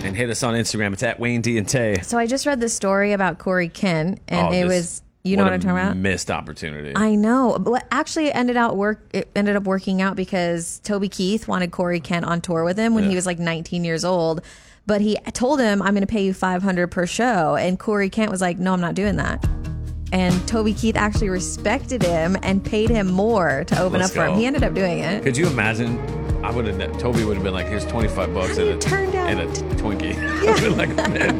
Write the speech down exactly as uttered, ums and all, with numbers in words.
And hit us on Instagram. It's at Wayne D and Tay. So I just read this story about Corey Kent, and Oh, it this- was, you know what, a I'm talking about? Missed opportunity. I know, but actually, it ended out work. It ended up working out because Toby Keith wanted Corey Kent on tour with him when Yeah. he was like nineteen years old. But he told him, "I'm going to pay you five hundred per show," and Corey Kent was like, "No, I'm not doing that." And Toby Keith actually respected him and paid him more to open Let's up for go. him. He ended up doing it. Could you imagine? I would have. Toby would have been like, "Here's twenty-five bucks and a, turned out- and a Twinkie." I'd been like, "Man."